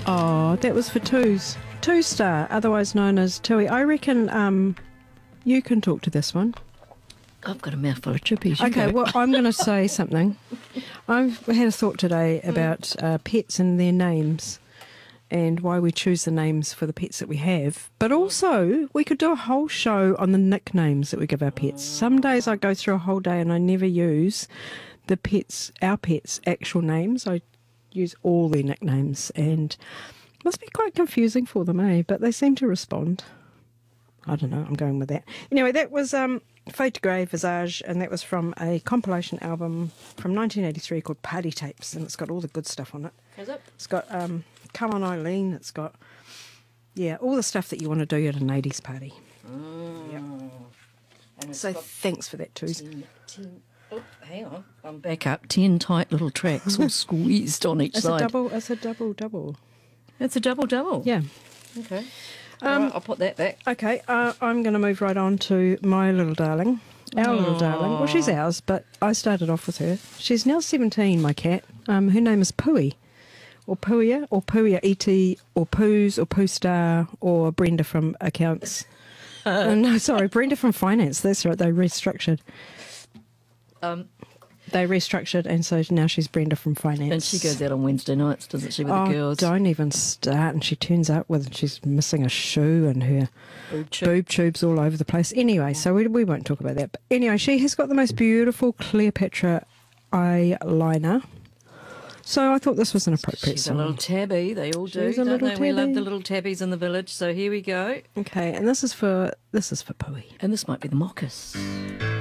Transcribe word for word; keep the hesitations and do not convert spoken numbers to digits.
Oh, that was for Twos. Two Star, otherwise known as Tui. I reckon um, you can talk to this one. I've got a mouthful of chippies. You Okay, go. well, I'm going to say something. I've had a thought today about uh, pets and their names and why we choose the names for the pets that we have. But also, we could do a whole show on the nicknames that we give our pets. Some days I go through a whole day and I never use the pets, our pets' actual names. I use all their nicknames, and it must be quite confusing for them, eh? But they seem to respond. I don't know, I'm going with that. Anyway, that was um, Fade to Grey Visage, and that was from a compilation album from nineteen eighty-three called Party Tapes, and it's got all the good stuff on it. Is it? It's got um, Come On Eileen, it's got, yeah, all the stuff that you want to do at an eighties party. Mm. Yep. And it's So got thanks for that, Twos. ten, ten, oh, hang on. I'm back up. Ten tight little tracks all squeezed on each It's side. a double, it's a double, double. It's a double-double. Yeah. Okay. Um, All right, I'll put that back. Okay, uh, I'm going to move right on to my little darling. Our little darling. Well, she's ours, but I started off with her. She's now seventeen, my cat. Um, her name is Pooey, or Pooia, or Pooia E T, or Poos, or Poo Star, or Brenda from Accounts. Uh, no, sorry, Brenda from Finance. That's right, they restructured. Um, They restructured, and so now she's Brenda from Finance. and she goes out on Wednesday nights, doesn't she, with oh, the girls? don't even start. And she turns up with, she's missing a shoe and her Boob tube. boob tubes all over the place. Anyway, so we, we won't talk about that. But anyway, she has got the most beautiful Cleopatra eyeliner. So I thought this was an appropriate She's song. a little tabby. They all do, She's a don't little they? We love tabby. the little tabbies in the village. So here we go. Okay, and this is for this is for Pooey. And this might be the Moccas.